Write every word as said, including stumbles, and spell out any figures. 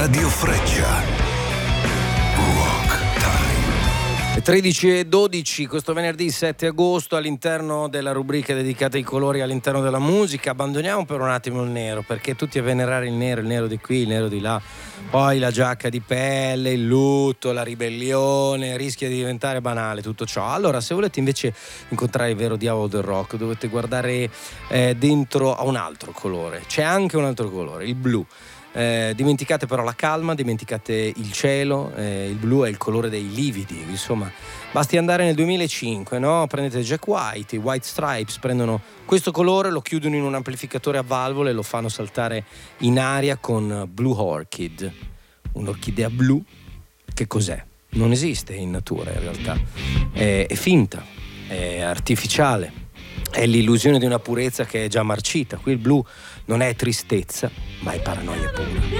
Radio Freccia. Rock Time. tredici e dodici questo venerdì sette agosto, all'interno della rubrica dedicata ai colori all'interno della musica. Abbandoniamo per un attimo il nero, perché tutti a venerare il nero, il nero di qui, il nero di là, poi la giacca di pelle, il lutto, la ribellione, rischia di diventare banale tutto ciò. Allora, se volete invece incontrare il vero diavolo del rock, dovete guardare eh, dentro a un altro colore. C'è anche un altro colore, il blu. Eh, dimenticate però la calma, dimenticate il cielo, eh, il blu è il colore dei lividi, insomma, basti andare nel duemilacinque, no? Prendete Jack White, i White Stripes prendono questo colore, lo chiudono in un amplificatore a valvole e lo fanno saltare in aria con Blue Orchid, un'orchidea blu. Che cos'è? Non esiste in natura in realtà, è, è finta, è artificiale. È l'illusione di una purezza che è già marcita. Qui il blu non è tristezza, ma è paranoia pura.